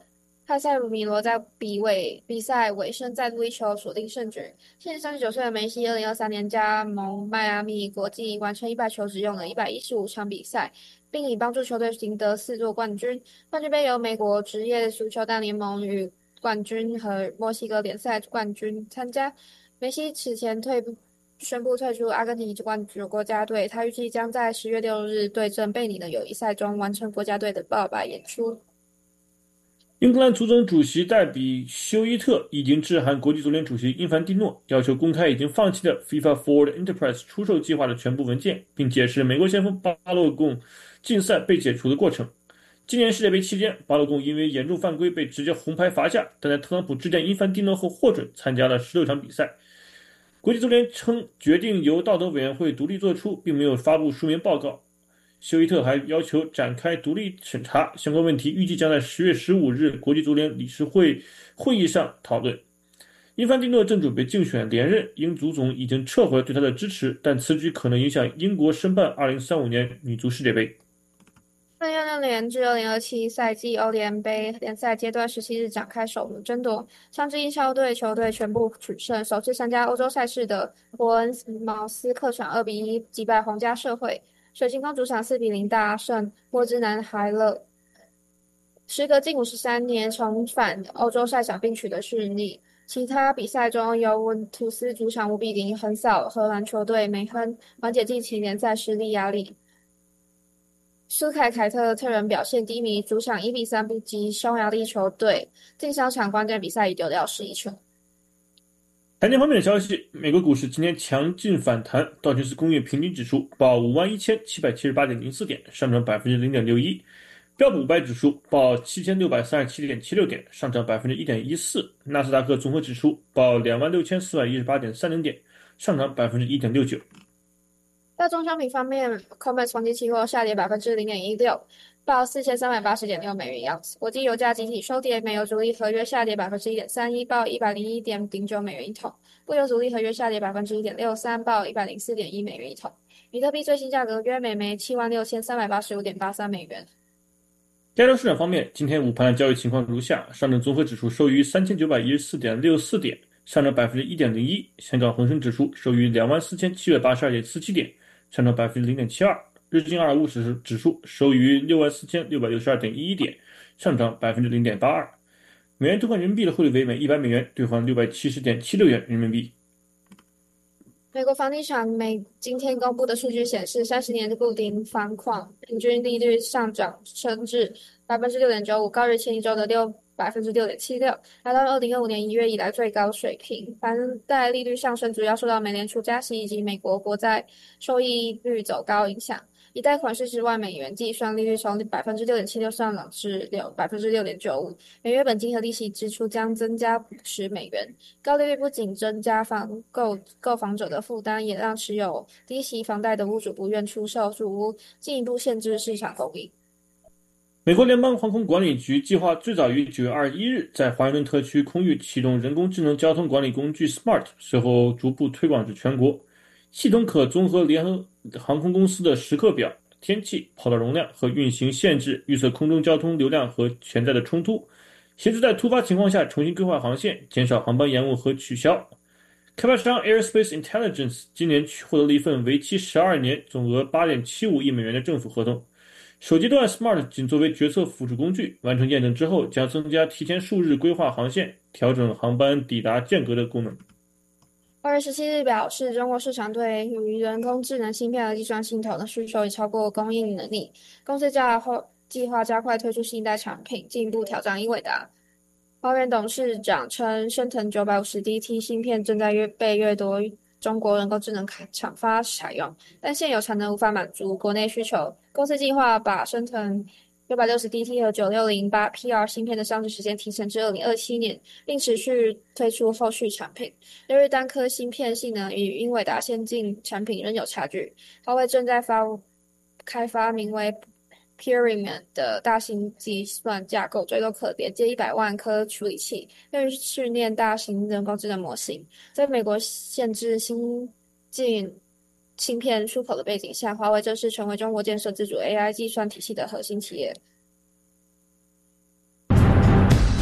卡塞鲁米罗在比尾比赛尾声再度一球锁定胜局。现年三十九岁的梅西，二零二三年加盟迈阿密国际，完成一百球只用了一百一十五场比赛，并以帮助球队赢得四座冠军。冠军杯由美国职业足球大联盟与冠军和墨西哥联赛冠军参加。梅西此前退宣布退出阿根廷冠军国家队，他预计将在十月六日对阵贝宁的友谊赛中完成国家队的报白演出。 英格兰足总主席代比休伊特已经致函国际足联主席因凡蒂诺，要求公开已经放弃的 FIFA Forward Enterprise 出售计划的全部文件，并解释美国前锋巴洛贡禁赛被解除的过程。今年世界杯期间，巴洛贡因为严重犯规被直接红牌罚下，但在特朗普致电因凡蒂诺后获准参加了十六场比赛。国际足联称决定由道德委员会独立作出，并没有发布书面报告。休伊特还要求展开独立审查，相关问题预计将在十月十五日国际足联理事会会议上讨论。因凡蒂诺正准备竞选连任，英足总已经撤回了对他的支持，但此举可能影响英国申办二零三五年女足世界杯。 二零二六年至二零二七赛季欧联杯联赛阶段十七日展开首轮争夺，三支英超队球队全部取胜。首次参加欧洲赛事的伯恩茅斯客场二比一击败皇家社会，水晶宫主场四比零大胜波兹南海勒。时隔近五十三年重返欧洲赛场并取得胜利。其他比赛中，尤文图斯主场五比零横扫荷兰球队梅亨，缓解近期联赛失利压力。苏凯凯特特人表现低迷，主场一比三不敌匈牙利球队，近三场关键比赛已丢掉十一球。 财经方面的消息，美国股市今天强劲反弹，道琼斯工业平均指数报五万一千七百七十八点零四点，上涨百分之零点六一；标普五百指数报七千六百三十七点七六点，上涨百分之一点一四；纳斯达克综合指数报两万六千四百一十八点三零点，上涨百分之一点六九。 大宗商品方面 ，C O M E X 黄金期货下跌百分之零点一六，报四千三百八十点六美元一盎司。国际油价集体收跌，煤油主力合约下跌百分之一点三一，报一百零一点零九美元一桶；布油主力合约下跌百分之一点六三，报一百零四点一美元一桶。比特币最新价格约每枚七万六千三百八十五点八三美元。 亚洲市场方面，今天午盘的交易情况如下：上证综合指数收于三千九百一十四点六四点，上涨百分之一点零一；香港恒生指数收于两万四千七百八十二点四七点，上涨百分之零点七二；日经二五指指数收于六万四千六百六十二点一一点，上涨百分之零点八二。美元兑换人民币的汇率为每一百美元兑换六百七十点七六元人民币。 美国房地产美今天公布的数据显示，三十年的固定房款平均利率上涨升至百分之六点九五，高于前一周的六百分之六点七六，来到二零二五年一月以来最高水平。房贷利率上升主要受到美联储加息以及美国国债收益率走高影响。以贷款式十万美元计算，利率从百分之六点七六上涨至百分之六点九五，每月本金和利息支出将增加五十美元。高利率不仅增加房购购房者的负担，也让持有低息房贷的屋主不愿出售住屋，进一步限制市场供应。 美国联邦航空管理局计划最早于九月二十一日在华盛顿特区空域启动人工智能交通管理工具 SMART， 随后逐步推广至全国。系统可综合联合航空公司的时刻表、天气、跑道容量和运行限制，预测空中交通流量和潜在的冲突，协助在突发情况下重新规划航线，减少航班延误和取消。开发商 Airspace Intelligence 今年获得了一份为期十二年、总额八点七五亿美元的政府合同。首阶段 SMART 仅作为决策辅助工具，完成验证之后将增加提前数日规划航线、调整航班抵达间隔的功能。 二月十七日表示，中国市场对于人工智能芯片和计算系统的需求已超过供应能力，公司加计划加快推出新一代产品，进一步挑战英伟达。华源董事长称，升腾 九百五十 D T 芯片正在越被越多中国人工智能厂发采用，但现有产能无法满足国内需求。公司计划把升腾六百六十 D T 和九六零八 P R 芯片的上市时间提前至二零二七年，并持续推出后续产品。由于单颗芯片性能与英伟达先进产品仍有差距，华为正在发开发名为 Pyramid 的大型计算架构，最多可连接一百万颗处理器，用于训练大型人工智能模型。在美国限制新进芯片出口的背景下，华为正式成为中国建设自主 A I 计算体系的核心企业。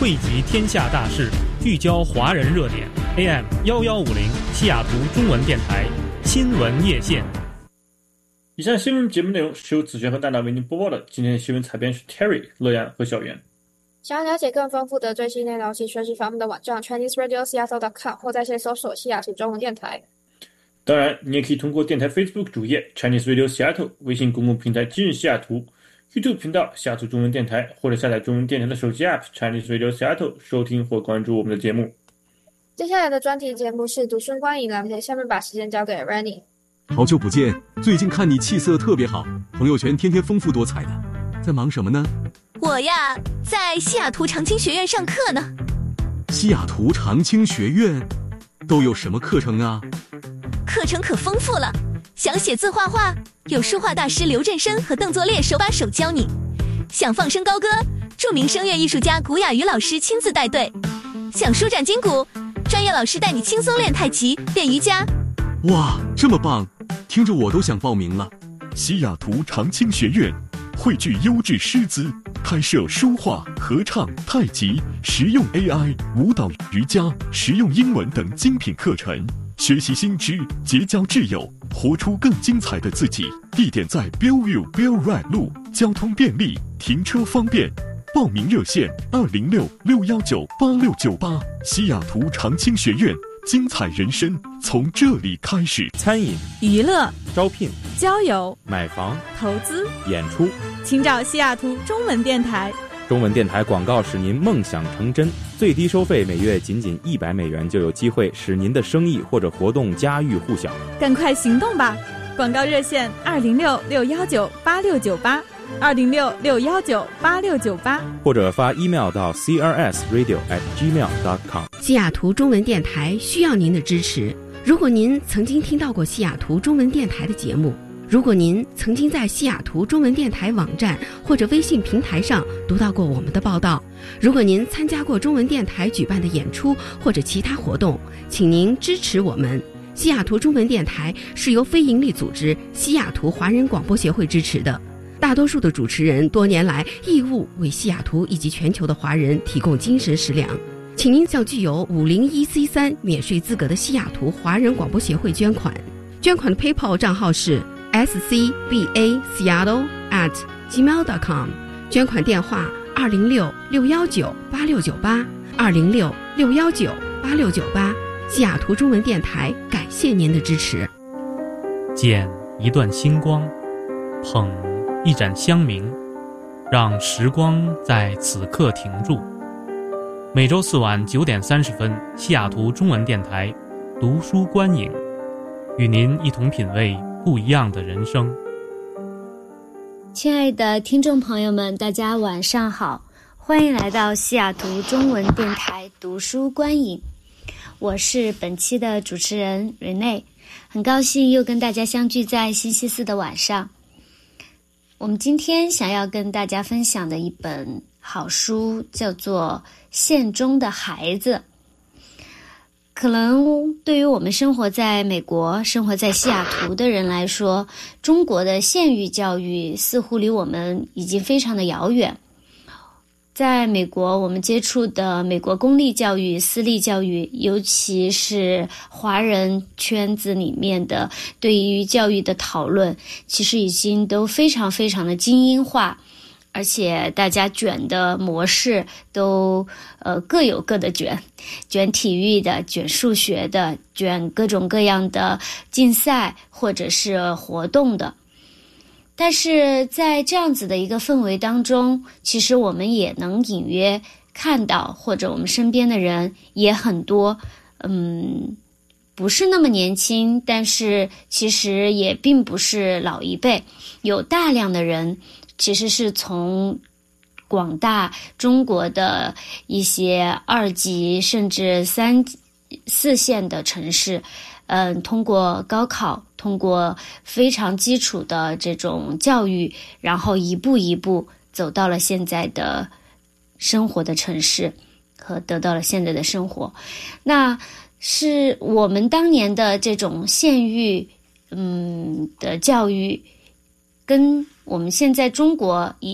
汇集天下大事，聚焦华人热点。A M 一一五零西雅图中文电台新闻夜线。 以上新闻节目内容是由子璇和大大为您播报的。今天的新闻采编是 Terry、乐阳和小袁。 想要了解更丰富的最新内容，请随时访问的网站 Chinese Radio Seattle dot com 或在线搜索西雅图中文电台。 当然，你也可以通过电台 Facebook 主页 Chinese Radio Seattle、微信公共平台今日西雅图、YouTube 频道西雅图中文电台，或者下载中文电台的手机 App Chinese Radio Seattle 收听或关注我们的节目。 接下来的专题节目是读书观影栏目，下面把时间交给 Rennie。 好久不见，最近看你气色特别好，朋友圈天天丰富多彩的，在忙什么呢？ 我呀，在西雅图长青学院上课呢。 西雅图长青学院都有什么课程啊？ 课程可丰富了，想写字画画，有书画大师刘振生和邓作烈手把手教你；想放声高歌，著名声乐艺术家古雅瑜老师亲自带队；想舒展筋骨，专业老师带你轻松练太极、练瑜伽。 哇，这么棒，听着我都想报名了。 西雅图长青学院汇聚优质师资，开设书画、合唱、太极、实用 A I、舞蹈、瑜伽、实用英文等精品课程，学习新知，结交挚友，活出更精彩的自己。地点在 Bellevue Bell Ride 路，交通便利，停车方便。报名热线二零六六幺九八六九八。西雅图长青学院，精彩人生从这里开始。 餐饮、 娱乐、 招聘、 交友、 买房、 投资、 演出， 请找西雅图中文电台。 中文电台广告使您梦想成真，最低收费每月仅仅一百美元，就有机会使您的生意或者活动家喻户晓。 赶快行动吧！广告热线二零六六幺九八六九八。二零六六幺九八六九八， 或者发 email 到 c r s radio at gmail dot com。 西雅图中文电台需要您的支持。如果您曾经听到过西雅图中文电台的节目，如果您曾经在西雅图中文电台网站或者微信平台上读到过我们的报道，如果您参加过中文电台举办的演出或者其他活动，请您支持我们。西雅图中文电台是由非营利组织西雅图华人广播协会支持的。大多数的主持人多年来义务为西雅图以及全球的华人提供精神食粮，请您向具有五零一 C 三免税资格的西雅图华人广播协会捐款。捐款的 PayPal 账号是 s c b a seattle at gmail dot com， 捐款电话二零六六幺九八六九八，二零六六幺九八六九八。西雅图中文电台感谢您的支持。 捡一段星光，捧一盏香茗，让时光在此刻停住。每周四晚九点三十分，西雅图中文电台读书观影，与您一同品味不一样的人生。 亲爱的听众朋友们，大家晚上好，欢迎来到西雅图中文电台读书观影，我是本期的主持人 Renee， 很高兴又跟大家相聚在星期四的晚上。我们今天想要跟大家分享的一本好书叫做《县中的孩子》。可能对于我们生活在美国、生活在西雅图的人来说，中国的县域教育似乎离我们已经非常的遥远。在美国，我们接触的美国公立教育、私立教育，尤其是华人圈子里面的对于教育的讨论，其实已经都非常非常的精英化，而且大家卷的模式都呃各有各的卷，卷体育的，卷数学的，卷各种各样的竞赛或者是活动的。但是在这样子的一个氛围当中，其实我们也能隐约看到，或者我们身边的人也很多，嗯，不是那么年轻，但是其实也并不是老一辈，有大量的人其实是从广大中国的一些二级甚至三四线的城市，嗯，通过高考，通过非常基础的这种教育，然后一步一步走到了现在的生活的城市，和得到了现在的生活。那是我们当年的这种县域嗯的教育，跟我们现在中国以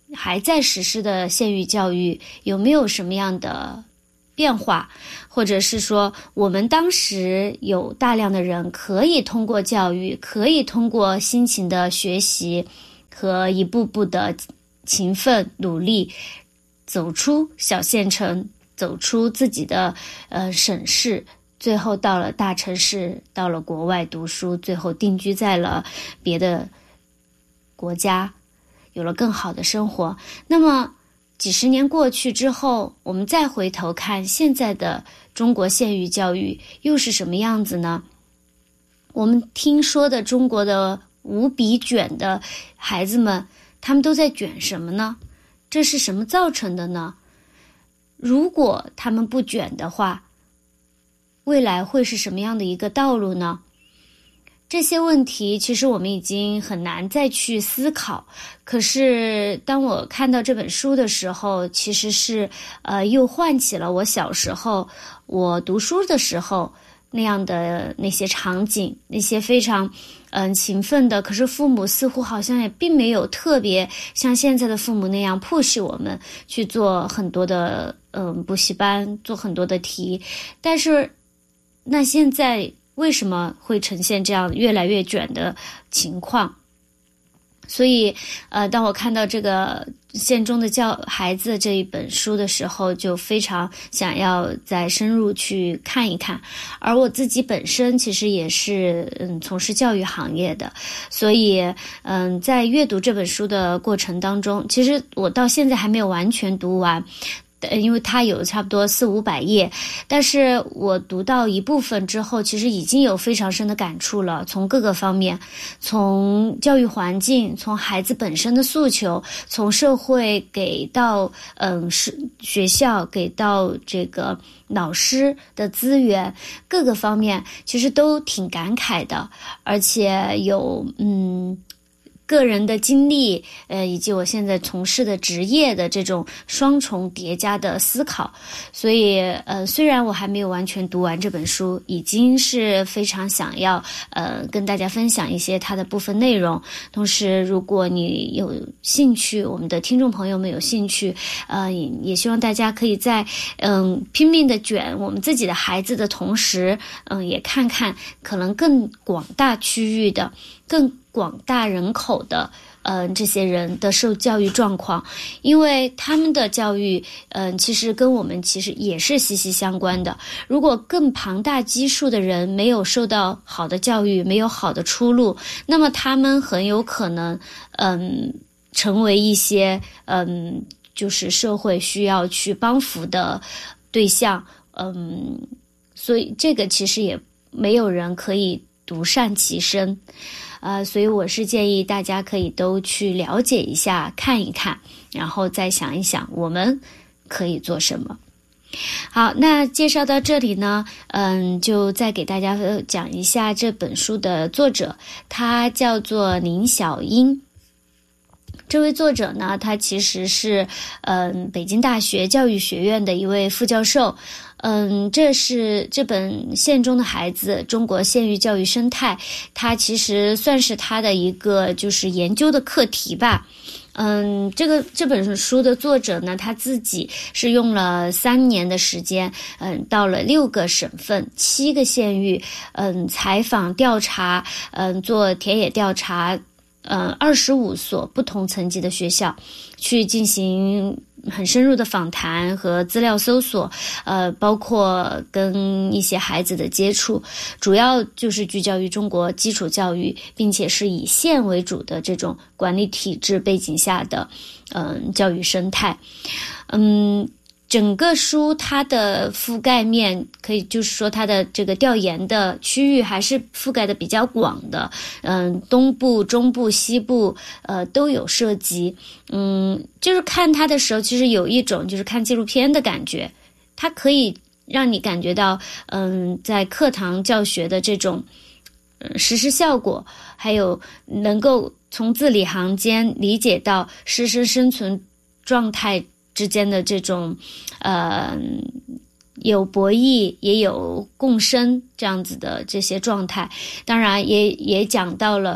还在实施的县域教育有没有什么样的变化，或者是说我们当时有大量的人可以通过教育，可以通过辛勤的学习和一步步的勤奋努力，走出小县城，走出自己的呃省市，最后到了大城市，到了国外读书，最后定居在了别的国家，有了更好的生活。那么几十年过去之后，我们再回头看现在的中国县域教育又是什么样子呢？我们听说的中国的无比卷的孩子们，他们都在卷什么呢？这是什么造成的呢？如果他们不卷的话，未来会是什么样的一个道路呢？这些问题其实我们已经很难再去思考，可是当我看到这本书的时候，其实是呃又唤起了我小时候我读书的时候那样的那些场景，那些非常嗯、呃、勤奋的，可是父母似乎好像也并没有特别像现在的父母那样 push 我们去做很多的嗯、呃、补习班，做很多的题。但是那现在为什么会呈现这样越来越卷的情况？所以呃，当我看到这个县中的教孩子这一本书的时候，就非常想要再深入去看一看。而我自己本身其实也是嗯从事教育行业的，所以嗯在阅读这本书的过程当中，其实我到现在还没有完全读完，因为它有差不多四五百页，但是我读到一部分之后，其实已经有非常深的感触了。从各个方面，从教育环境，从孩子本身的诉求，从社会给到嗯是学校给到这个老师的资源，各个方面其实都挺感慨的，而且有嗯。个人的经历，呃，以及我现在从事的职业的这种双重叠加的思考，所以，呃，虽然我还没有完全读完这本书，已经是非常想要，呃，跟大家分享一些它的部分内容。同时，如果你有兴趣，我们的听众朋友们有兴趣，呃，也也希望大家可以在，嗯，拼命的卷我们自己的孩子的同时，嗯，也看看可能更广大区域的、更广大人口的嗯、呃，这些人的受教育状况，因为他们的教育嗯、呃，其实跟我们其实也是息息相关的。如果更庞大基数的人没有受到好的教育，没有好的出路，那么他们很有可能嗯成为一些嗯就是社会需要去帮扶的对象，嗯，所以这个其实也没有人可以独善其身。呃，所以我是建议大家可以都去了解一下，看一看，然后再想一想我们可以做什么。好，那介绍到这里呢，嗯，就再给大家讲一下这本书的作者，他叫做林小英。这位作者呢，他其实是嗯北京大学教育学院的一位副教授。嗯，这是这本县中的孩子，中国县域教育生态，它其实算是他的一个就是研究的课题吧。嗯，这个这本书的作者呢，他自己是用了三年的时间，嗯，到了六个省份、七个县域，嗯，采访调查，嗯，做田野调查。呃，二十五所不同层级的学校，去进行很深入的访谈和资料搜索，呃，包括跟一些孩子的接触，主要就是聚焦于中国基础教育，并且是以县为主的这种管理体制背景下的，嗯、呃，教育生态，嗯。整个书它的覆盖面可以就是说它的这个调研的区域还是覆盖的比较广的，嗯，东部、中部、西部呃都有涉及。嗯，就是看它的时候其实有一种就是看纪录片的感觉，它可以让你感觉到嗯在课堂教学的这种嗯实施效果，还有能够从字里行间理解到师生生存状态之间的这种呃有博弈也有共生这样子的这些状态，当然也也讲到了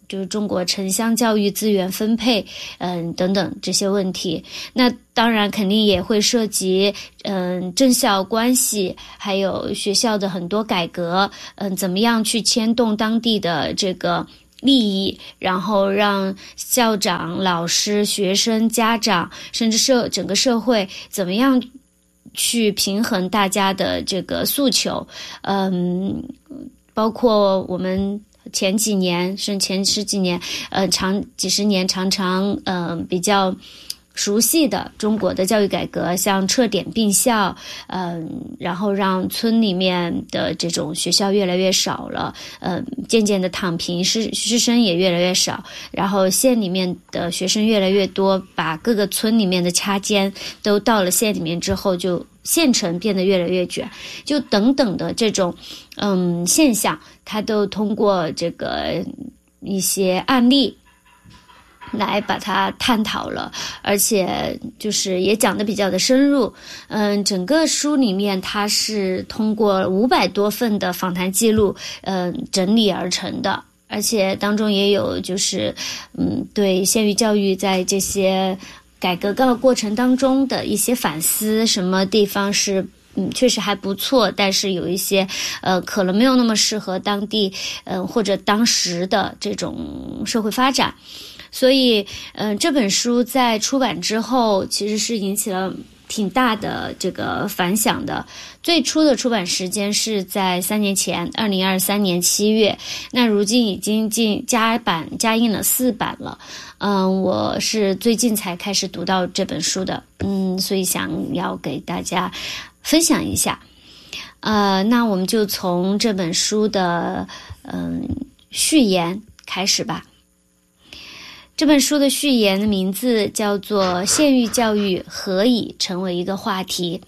就是中国城乡教育资源分配，嗯等等这些问题。那当然肯定也会涉及嗯政校关系，还有学校的很多改革，嗯怎么样去牵动当地的这个利益，然后让校长、老师、学生、家长，甚至社整个社会怎么样去平衡大家的这个诉求。嗯，包括我们前几年甚至前十几年呃长几十年常常嗯、呃、比较熟悉的中国的教育改革，像撤点并校，嗯，然后让村里面的这种学校越来越少了，嗯，渐渐的躺平，师师生也越来越少，然后县里面的学生越来越多，把各个村里面的掐尖都到了县里面之后，就县城变得越来越卷，就等等的这种嗯现象，它都通过这个一些案例来把它探讨了，而且就是也讲得比较的深入。嗯，整个书里面它是通过五百多份的访谈记录，嗯，整理而成的，而且当中也有就是嗯对县域教育在这些改革的过程当中的一些反思，什么地方是嗯，确实还不错，但是有一些呃，可能没有那么适合当地嗯、呃、或者当时的这种社会发展。所以嗯、呃，这本书在出版之后其实是引起了挺大的这个反响的。最初的出版时间是在三年前，二零二三年七月，那如今已经进加版加印了四版了。嗯，我是最近才开始读到这本书的，嗯，所以想要给大家分享一下。呃，那我们就从这本书的嗯序言开始吧。这本书的序言的名字叫做《县域教育何以成为一个话题》。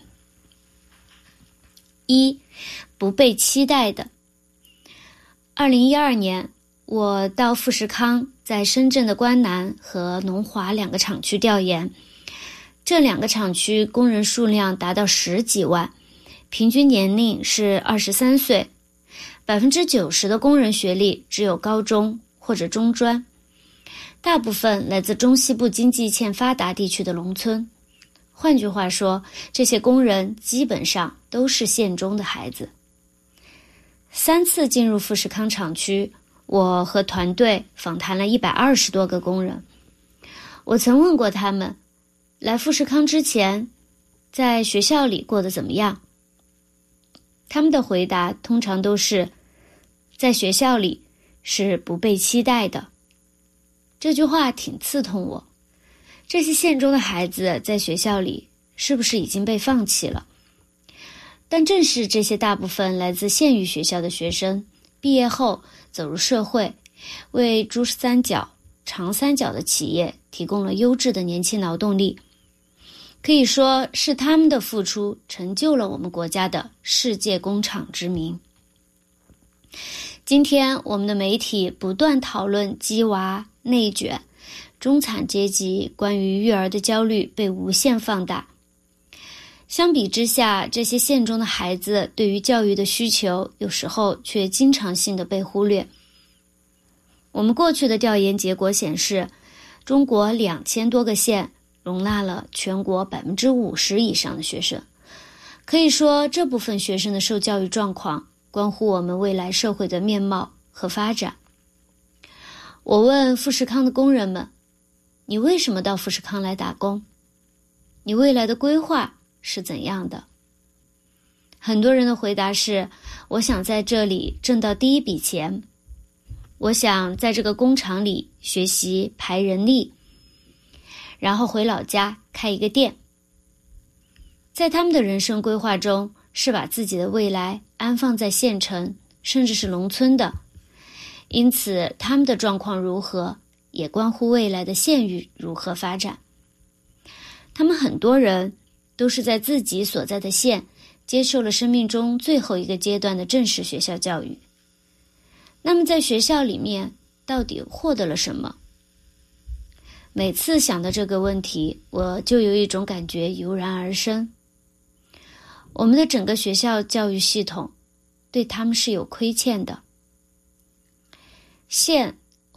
一，不被期待的。二零一二年，我到富士康在深圳的关南和龙华两个厂区调研，这两个厂区工人数量达到十几万，平均年龄是二十三岁，百分之九十的工人学历只有高中或者中专。大部分来自中西部经济欠发达地区的农村，换句话说，这些工人基本上都是县中的孩子。三次进入富士康厂区，我和团队访谈了一百二十多个工人。我曾问过他们，来富士康之前，在学校里过得怎么样？他们的回答通常都是，在学校里是不被期待的。这句话挺刺痛我，这些县中的孩子在学校里是不是已经被放弃了？但正是这些大部分来自县域学校的学生，毕业后走入社会，为珠三角、长三角的企业提供了优质的年轻劳动力。可以说是他们的付出成就了我们国家的世界工厂之名。今天我们的媒体不断讨论鸡娃、内卷，中产阶级关于育儿的焦虑被无限放大。相比之下，这些县中的孩子对于教育的需求有时候却经常性的被忽略。我们过去的调研结果显示，中国两千多个县容纳了全国百分之五十以上的学生，可以说这部分学生的受教育状况关乎我们未来社会的面貌和发展。我问富士康的工人们，你为什么到富士康来打工？你未来的规划是怎样的？很多人的回答是，我想在这里挣到第一笔钱，我想在这个工厂里学习排人力，然后回老家开一个店。在他们的人生规划中，是把自己的未来安放在县城甚至是农村的，因此他们的状况如何也关乎未来的县域如何发展。他们很多人都是在自己所在的县接受了生命中最后一个阶段的正式学校教育。那么在学校里面到底获得了什么？每次想到这个问题，我就有一种感觉油然而生。我们的整个学校教育系统对他们是有亏欠的。县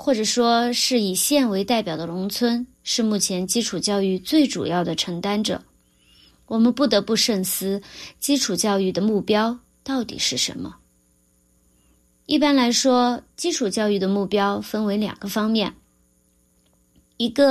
或者说是以县为代表的农村，是目前基础教育最主要的承担者。我们不得不慎思，基础教育的目标到底是什么？一般来说，基础教育的目标分为两个方面，一个